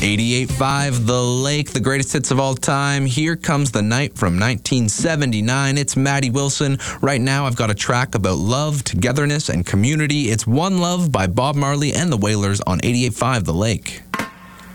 88.5 The Lake, the greatest hits of all time. Here Comes the Night from 1979. It's Maddie Wilson. Right now, I've got a track about love, togetherness, and community. It's One Love by Bob Marley and the Wailers on 88.5 The Lake.